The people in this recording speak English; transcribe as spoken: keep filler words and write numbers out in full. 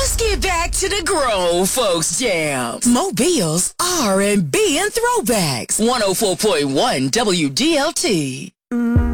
let's get back to the grown folks jam. Mobile's R and B and throwbacks. one oh four point one W D L T.